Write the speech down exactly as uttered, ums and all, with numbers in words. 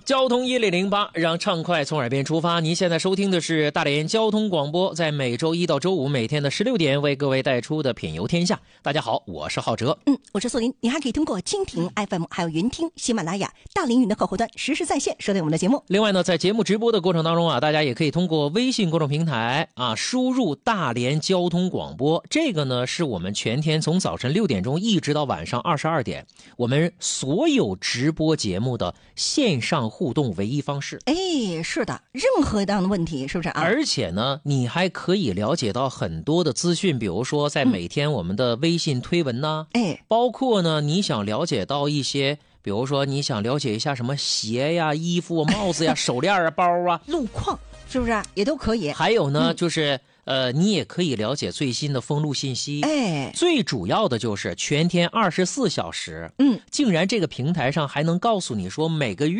交通一零零八，让畅快从耳边出发。您现在收听的是大连交通广播，在每周一到周五每天的十六点为各位带出的品游天下。大家好，我是浩哲。 嗯，我是素林。你还可以通过蜻蜓 F M 还有云听、喜马拉雅、大连云的客户端实时在线收听我们的节目。 另外呢，在节目直播的过程当中啊，大家也可以通过微信公众平台啊，输入大连交通广播。这个呢，是我们全天从早晨六点钟一直到晚上二十二点，我们所有直播节目的线上互动唯一方式。 哎，是的，任何一样的问题，是不是啊？ 而且呢，你还可以了解到很多的资讯，比如说在每天我们的微信推文呐、 嗯，哎， 包括呢，你想了解到一些，比如说你想了解一下什么鞋呀、衣服、帽子呀、手链啊、包啊， 路况是不是也都可以？ 还有呢， 嗯、 就是呃，你也可以了解最新的封路信息。 哎， 最主要的就是全天二十四小时， 嗯， 竟然这个平台上还能告诉你说每个月